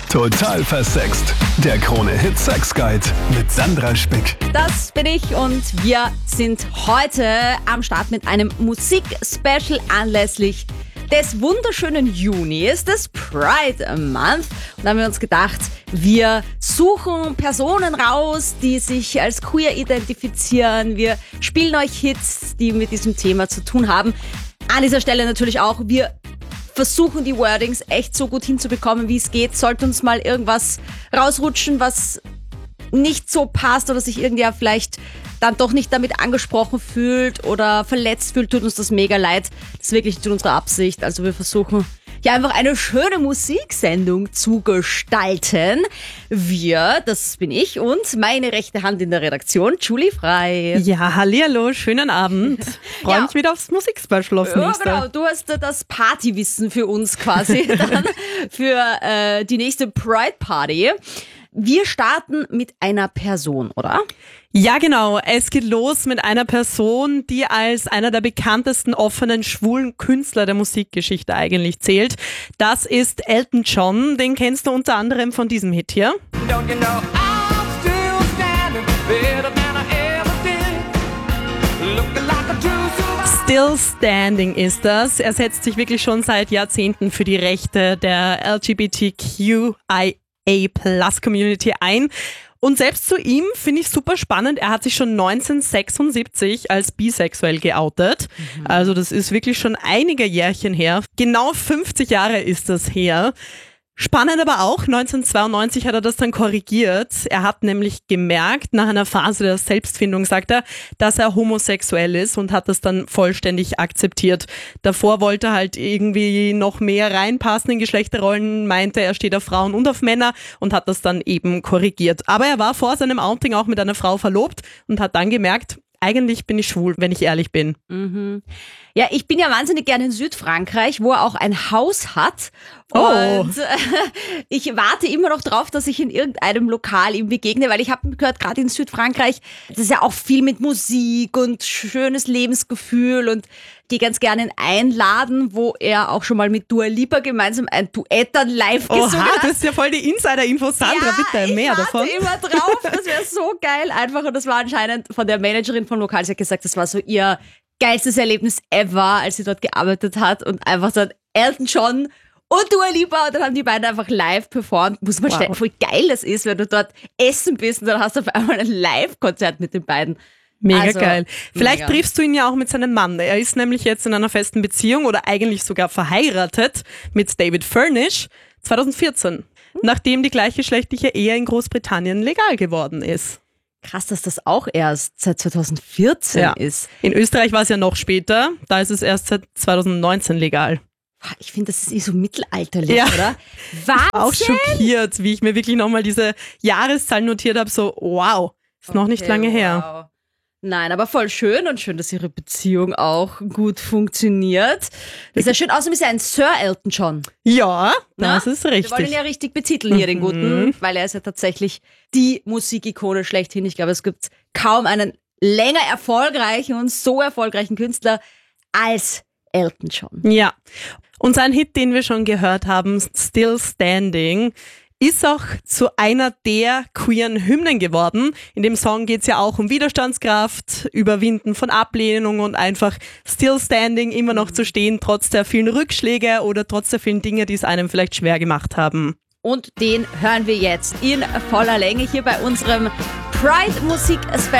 Total versext. Der Krone-Hit Sex Guide mit Sandra Spick. Das bin ich und wir sind heute am Start mit einem Musik-Special anlässlich des wunderschönen Junis, des Pride Month. Und da haben wir uns gedacht, wir suchen Personen raus, die sich als queer identifizieren. Wir spielen euch Hits, die mit diesem Thema zu tun haben. An dieser Stelle natürlich auch, wir versuchen die Wordings echt so gut hinzubekommen, wie es geht. Sollte uns mal irgendwas rausrutschen, was nicht so passt oder sich irgendwer vielleicht dann doch nicht damit angesprochen fühlt oder verletzt fühlt, tut uns das mega leid. Das ist wirklich nicht unsere Absicht. Also wir versuchen hier einfach eine schöne Musiksendung zu gestalten. Wir, das bin ich und meine rechte Hand in der Redaktion, Julie Frei. Ja, hallihallo, schönen Abend. Freue mich wieder aufs Musikspecial aufs nächste. Ja, genau, du hast das Partywissen für uns quasi dann für die nächste Pride Party. Wir starten mit einer Person, oder? Ja, genau. Es geht los mit einer Person, die als einer der bekanntesten offenen schwulen Künstler der Musikgeschichte eigentlich zählt. Das ist Elton John. Den kennst du unter anderem von diesem Hit hier. Don't you know I'm still standing better than I ever did. Looking like a true Still Standing ist das. Er setzt sich wirklich schon seit Jahrzehnten für die Rechte der LGBTQIA+-Community ein. Und selbst zu ihm finde ich super spannend. Er hat sich schon 1976 als bisexuell geoutet. Also das ist wirklich schon einige Jährchen her. Genau 50 Jahre ist das her. Spannend aber auch, 1992 hat er das dann korrigiert. Er hat nämlich gemerkt, nach einer Phase der Selbstfindung, sagt er, dass er homosexuell ist und hat das dann vollständig akzeptiert. Davor wollte er halt irgendwie noch mehr reinpassen in Geschlechterrollen, meinte, er steht auf Frauen und auf Männer und hat das dann eben korrigiert. Aber er war vor seinem Outing auch mit einer Frau verlobt und hat dann gemerkt, eigentlich bin ich schwul, wenn ich ehrlich bin. Mhm. Ja, ich bin ja wahnsinnig gerne in Südfrankreich, wo er auch ein Haus hat. Und ich warte immer noch drauf, dass ich in irgendeinem Lokal ihm begegne, weil ich habe gehört, gerade in Südfrankreich, das ist ja auch viel mit Musik und schönes Lebensgefühl und die ganz gerne ihn einladen, wo er auch schon mal mit Dua Lipa gemeinsam ein Duett dann live gesungen hat. Oha, das ist ja voll die Insider-Info. Sandra, bitte mehr davon. Ich warte immer drauf, das wäre so geil einfach. Und das war anscheinend von der Managerin vom Lokal, sie hat gesagt, das war so ihr geilstes Erlebnis ever, als sie dort gearbeitet hat und einfach so Elton John und Dua Lipa und dann haben die beiden einfach live performt. Muss man stellen, wie geil das ist, wenn du dort essen bist und dann hast du auf einmal ein Live-Konzert mit den beiden. Mega geil. Vielleicht triffst du ihn ja auch mit seinem Mann. Er ist nämlich jetzt in einer festen Beziehung oder eigentlich sogar verheiratet mit David Furnish 2014, nachdem die gleichgeschlechtliche Ehe in Großbritannien legal geworden ist. Krass, dass das auch erst seit 2014 ist. In Österreich war es ja noch später, da ist es erst seit 2019 legal. Ich finde, das ist so mittelalterlich, oder? Wahnsinn! Auch schockiert, wie ich mir wirklich nochmal diese Jahreszahlen notiert habe, so wow, ist noch nicht lange her. Nein, aber voll schön und schön, dass ihre Beziehung auch gut funktioniert. Das ist ja schön. Außerdem ist er ein Sir Elton John. Ja, das ist richtig. Wir wollen ihn ja richtig betiteln hier, den Guten, weil er ist ja tatsächlich die Musikikone schlechthin. Ich glaube, es gibt kaum einen länger erfolgreichen und so erfolgreichen Künstler als Elton John. Ja, und sein Hit, den wir schon gehört haben, Still Standing, ist auch zu einer der queeren Hymnen geworden. In dem Song geht's ja auch um Widerstandskraft, Überwinden von Ablehnung und einfach still standing, immer noch zu stehen, trotz der vielen Rückschläge oder trotz der vielen Dinge, die es einem vielleicht schwer gemacht haben. Und den hören wir jetzt in voller Länge hier bei unserem Pride Musik Special.